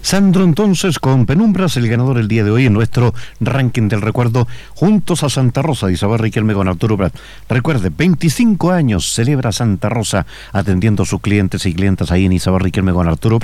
Sandro, entonces, con Penumbras, el ganador el día de hoy en nuestro ranking del recuerdo, juntos a Santa Rosa, de Isabel Riquelme con Arturo Prat. Recuerde, 25 años celebra Santa Rosa atendiendo a sus clientes y clientas ahí en Isabel Riquelme con Arturo Prat.